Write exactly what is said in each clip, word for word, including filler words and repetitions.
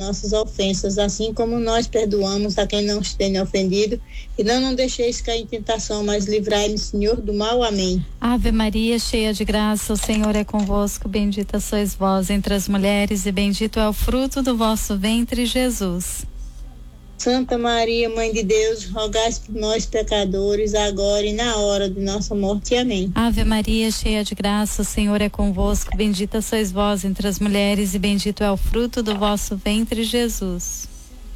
nossas ofensas, assim como nós perdoamos a quem não nos tem ofendido, e não nos deixeis cair em tentação, mas livrai-me, Senhor, do mal. Amém. Ave Maria, cheia de graça, o Senhor é convosco, bendita sois vós entre as mulheres e bendito é o fruto do vosso ventre, Jesus. Santa Maria, Mãe de Deus, rogai por nós, pecadores, agora e na hora de nossa morte. Amém. Ave Maria, cheia de graça, o Senhor é convosco, bendita sois vós entre as mulheres e bendito é o fruto do vosso ventre, Jesus.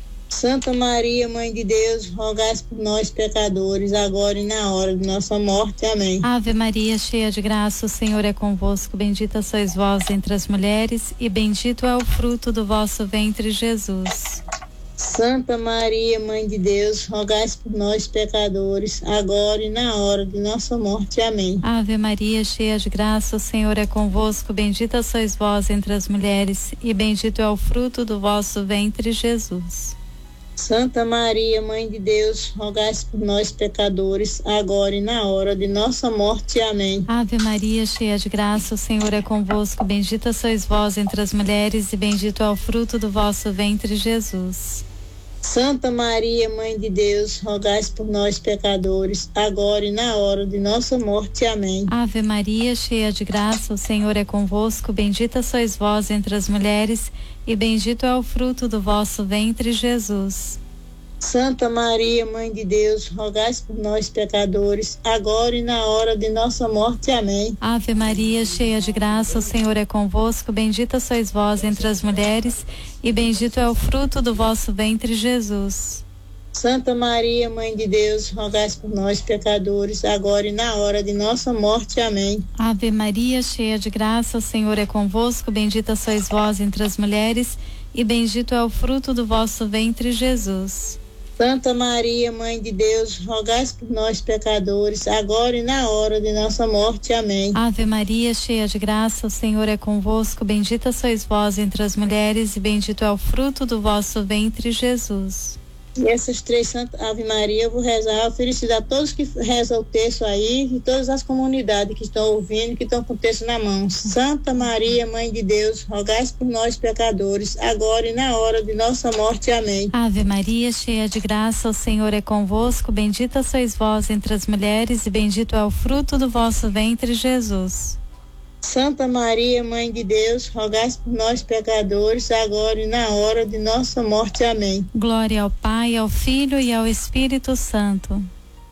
Santa Maria, Mãe de Deus, rogai por nós, pecadores, agora e na hora de nossa morte. Amém. Ave Maria, cheia de graça, o Senhor é convosco, bendita sois vós entre as mulheres e bendito é o fruto do vosso ventre, Jesus. Santa Maria, Mãe de Deus, rogai por nós, pecadores, agora e na hora de nossa morte. Amém. Ave Maria, cheia de graça, o Senhor é convosco, bendita sois vós entre as mulheres, e bendito é o fruto do vosso ventre, Jesus. Santa Maria, Mãe de Deus, rogai por nós, pecadores, agora e na hora de nossa morte. Amém. Ave Maria, cheia de graça, o Senhor é convosco, bendita sois vós entre as mulheres, e bendito é o fruto do vosso ventre, Jesus. Santa Maria, Mãe de Deus, rogai por nós, pecadores, agora e na hora de nossa morte. Amém. Ave Maria, cheia de graça, o Senhor é convosco, bendita sois vós entre as mulheres, e bendito é o fruto do vosso ventre, Jesus. Santa Maria, Mãe de Deus, rogai por nós, pecadores, agora e na hora de nossa morte. Amém. Ave Maria, cheia de graça, o Senhor é convosco, bendita sois vós entre as mulheres, e bendito é o fruto do vosso ventre, Jesus. Santa Maria, Mãe de Deus, rogai por nós, pecadores, agora e na hora de nossa morte. Amém. Ave Maria, cheia de graça, o Senhor é convosco, bendita sois vós entre as mulheres, e bendito é o fruto do vosso ventre, Jesus. Santa Maria, Mãe de Deus, rogai por nós, pecadores, agora e na hora de nossa morte. Amém. Ave Maria, cheia de graça, o Senhor é convosco, bendita sois vós entre as mulheres, e bendito é o fruto do vosso ventre, Jesus. E essas três Santa Ave Maria eu vou rezar, oferecer a todos que rezam o texto aí, e todas as comunidades que estão ouvindo, que estão com o texto na mão. Santa Maria, Mãe de Deus, rogai por nós, pecadores, agora e na hora de nossa morte. Amém. Ave Maria, cheia de graça, o Senhor é convosco, bendita sois vós entre as mulheres, e bendito é o fruto do vosso ventre, Jesus. Santa Maria, Mãe de Deus, rogai por nós, pecadores, agora e na hora de nossa morte. Amém. Glória ao Pai, ao Filho e ao Espírito Santo.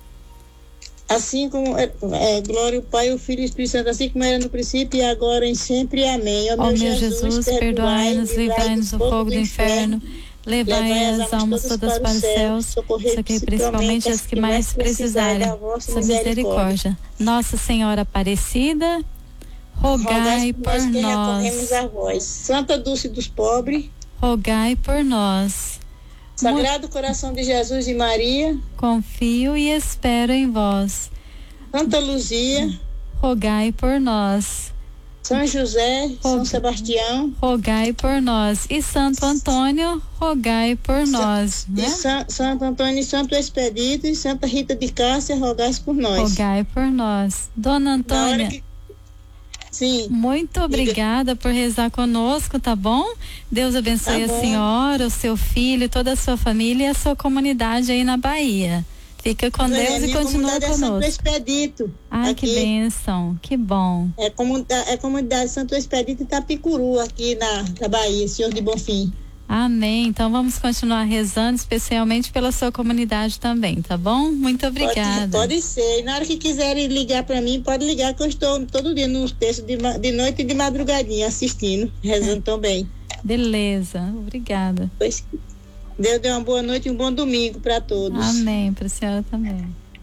Assim como é, é, glória ao Pai, ao Filho e ao Espírito Santo, assim como era no princípio e agora e sempre. Amém. Ó meu, meu Jesus, Jesus perdoai-nos, livrai-nos do fogo do inferno, levai as almas todas para os céus, socorrei principalmente as que mais precisarem da vossa misericórdia. Nossa Senhora Aparecida, rogai por nós. Recorremos a vós. Santa Dulce dos Pobres, rogai por nós. Sagrado Mo... Coração de Jesus e Maria, confio e espero em vós. Santa Luzia, rogai por nós. São José, Rog... São Sebastião, rogai por nós. E Santo Antônio, rogai por Sa... nós. Né? E Sa... Santo Antônio e Santo Expedito e Santa Rita de Cássia, rogai por nós. Rogai por nós. Dona Antônia, sim. Muito obrigada por rezar conosco, tá bom? Deus abençoe tá a senhora, o seu filho, toda a sua família e a sua comunidade aí na Bahia. Fica com Deus é, e continua conosco. É Santo Expedito. Ai, aqui. Que bênção, que bom. É comunidade, é comunidade Santo Expedito Itapicuru, aqui na, na Bahia, Senhor de Bonfim. Amém. Então vamos continuar rezando, especialmente pela sua comunidade também, tá bom? Muito obrigada. Pode, pode ser. Na hora que quiserem ligar para mim, pode ligar, que eu estou todo dia no texto de, de noite e de madrugadinha assistindo, rezando é. também. Beleza, obrigada. Pois, Deus dê uma boa noite e um bom domingo para todos. Amém, para a senhora também.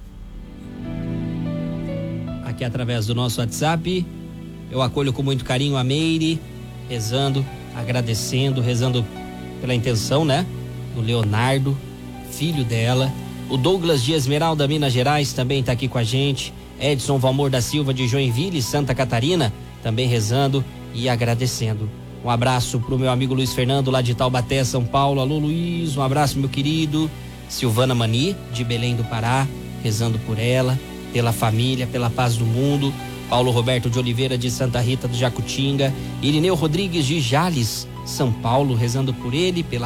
Aqui através do nosso WhatsApp, eu acolho com muito carinho a Meire, rezando, agradecendo, rezando pela intenção, né? Do Leonardo, filho dela. O Douglas de Esmeralda, Minas Gerais, também está aqui com a gente. Edson Valmor da Silva de Joinville, Santa Catarina, também rezando e agradecendo. Um abraço pro meu amigo Luiz Fernando, lá de Taubaté, São Paulo. Alô, Luiz, um abraço, meu querido. Silvana Mani, de Belém do Pará, rezando por ela, pela família, pela paz do mundo. Paulo Roberto de Oliveira, de Santa Rita do Jacutinga. Irineu Rodrigues, de Jales, São Paulo, rezando por ele, pela